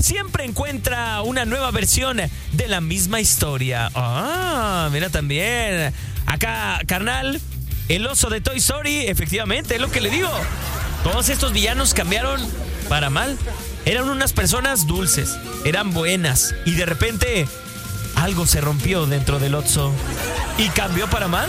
siempre encuentra una nueva versión de la misma historia. Ah, mira también. Acá, carnal, el oso de Toy Story, efectivamente, es lo que le digo. Todos estos villanos cambiaron para mal. Eran unas personas dulces, eran buenas, y de repente algo se rompió dentro del oso y cambió para mal.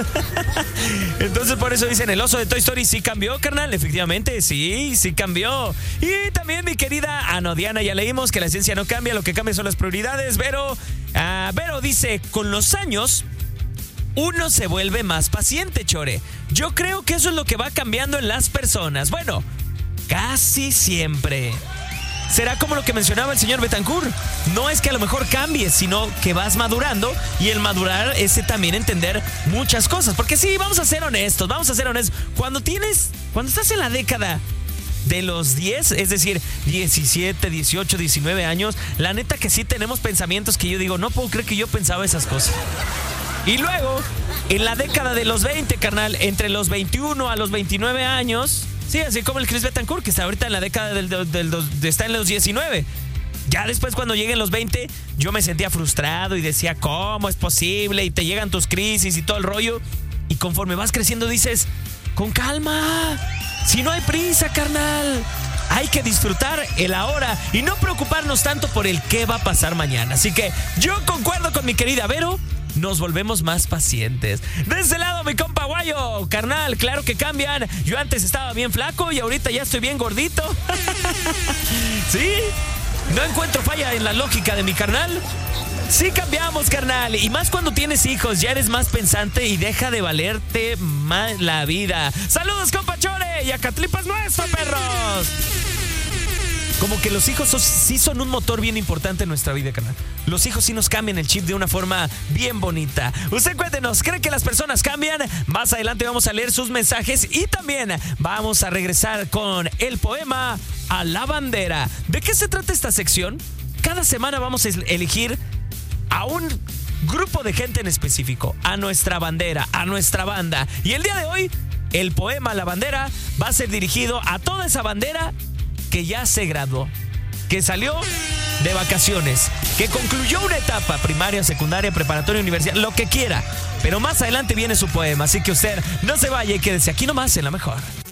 Entonces por eso dicen, el oso de Toy Story sí cambió, carnal. Efectivamente, sí cambió. Y también mi querida Anodiana, ya leímos que la ciencia no cambia, lo que cambia son las prioridades. Vero dice, con los años uno se vuelve más paciente, Chore. Yo creo que eso es lo que va cambiando en las personas. Bueno, casi siempre. Será como lo que mencionaba el señor Betancourt. No es que a lo mejor cambies, sino que vas madurando. Y el madurar es también entender muchas cosas. Porque sí, vamos a ser honestos. Cuando estás en la década de los 10, es decir, 17, 18, 19 años, la neta que sí tenemos pensamientos que yo digo, no puedo creer que yo pensaba esas cosas. Y luego, en la década de los 20, carnal, entre los 21 a los 29 años... Sí, así como el Chris Betancourt, que está ahorita en la década está en los 19. Ya después, cuando lleguen los 20, yo me sentía frustrado y decía, ¿cómo es posible? Y te llegan tus crisis y todo el rollo. Y conforme vas creciendo dices, con calma, si no hay prisa, carnal. Hay que disfrutar el ahora y no preocuparnos tanto por el qué va a pasar mañana. Así que yo concuerdo con mi querida Vero. Nos volvemos más pacientes. De ese lado, mi compa Guayo, carnal, claro que cambian. Yo antes estaba bien flaco y ahorita ya estoy bien gordito. ¿Sí? No encuentro falla en la lógica de mi carnal. Sí cambiamos, carnal. Y más cuando tienes hijos, ya eres más pensante y deja de valerte más la vida. Saludos, compa Chore, y Acatlipas nuestro, perros. Como que los hijos sí son un motor bien importante en nuestra vida, carnal. Los hijos sí nos cambian el chip de una forma bien bonita. Usted cuéntenos, ¿cree que las personas cambian? Más adelante vamos a leer sus mensajes y también vamos a regresar con el poema a la bandera. ¿De qué se trata esta sección? Cada semana vamos a elegir a un grupo de gente en específico, a nuestra bandera, a nuestra banda. Y el día de hoy, el poema a la bandera va a ser dirigido a toda esa bandera que ya se graduó, que salió de vacaciones, que concluyó una etapa primaria, secundaria, preparatoria, universidad, lo que quiera. Pero más adelante viene su poema, así que usted no se vaya y quédese aquí nomás en La Mejor.